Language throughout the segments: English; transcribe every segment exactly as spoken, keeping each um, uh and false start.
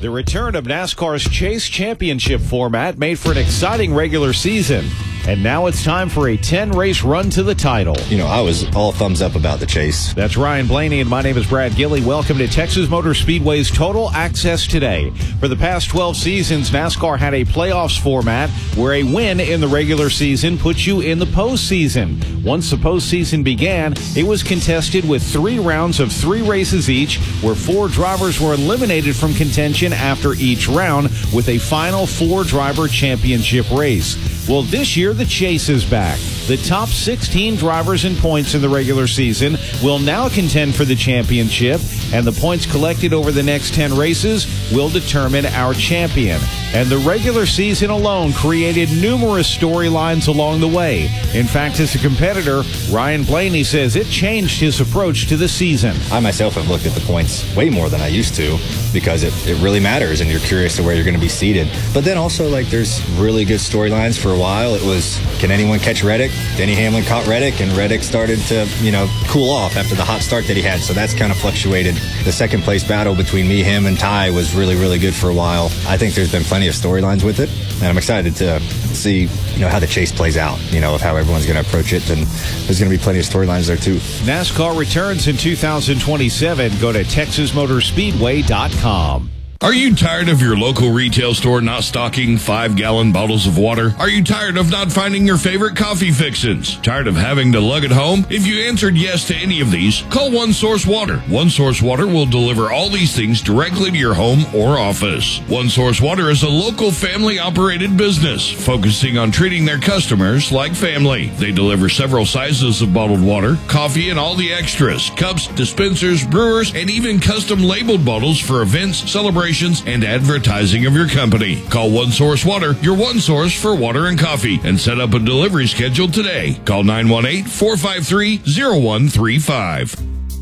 The return of NASCAR's Chase Championship format made for an exciting regular season. And now it's time for a ten-race run to the title. You know, I was all thumbs up about the Chase. That's Ryan Blaney, and my name is Brad Gilley. Welcome to Texas Motor Speedway's Total Access Today. For the past twelve seasons, NASCAR had a playoffs format where a win in the regular season puts you in the postseason. Once the postseason began, it was contested with three rounds of three races each, where four drivers were eliminated from contention after each round with a final four-driver championship race. Well, this year, the Chase is back. The top sixteen drivers in points in the regular season will now contend for the championship, and the points collected over the next ten races will determine our champion. And the regular season alone created numerous storylines along the way. In fact, as a competitor, Ryan Blaney says it changed his approach to the season. I myself have looked at the points way more than I used to because it, it really matters and you're curious to where you're going to be seated. But then also, like, there's really good storylines. For a while, it was, can anyone catch Reddick? Denny Hamlin caught Reddick, and Reddick started to, you know, cool off after the hot start that he had. So that's kind of fluctuated. The second place battle between me, him, and Ty was really, really good for a while. I think there's been plenty of storylines with it, and I'm excited to see, you know, how the Chase plays out, you know, of how everyone's going to approach it, and there's going to be plenty of storylines there too. NASCAR returns in two thousand twenty-seven. Go to texas motor speedway dot com. Are you tired of your local retail store not stocking five-gallon bottles of water? Are you tired of not finding your favorite coffee fixins? Tired of having to lug it home? If you answered yes to any of these, call One Source Water. One Source Water will deliver all these things directly to your home or office. One Source Water is a local family-operated business focusing on treating their customers like family. They deliver several sizes of bottled water, coffee, and all the extras, cups, dispensers, brewers, and even custom labeled bottles for events, celebrations, and advertising of your company. Call One Source Water, your one source for water and coffee, and set up a delivery schedule today. Call nine one eight, four five three, zero one three five.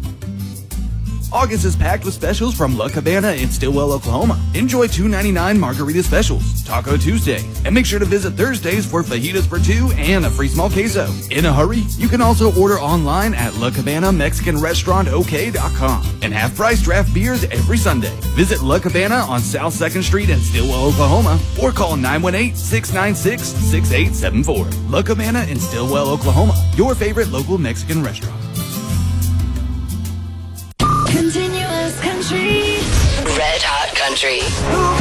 August is packed with specials from La Cabana in Stillwell, Oklahoma. Enjoy two ninety-nine margarita specials, Taco Tuesday, and make sure to visit Thursdays for fajitas for two and a free small queso. In a hurry? You can also order online at La Cabana Mexican Restaurant O K dot com and have price draft beers every Sunday. Visit La Cabana on South second Street in Stillwell, Oklahoma, or call nine one eight, six nine six, six eight seven four. La Cabana in Stillwell, Oklahoma, your favorite local Mexican restaurant. Continuous country. Red Hot Country.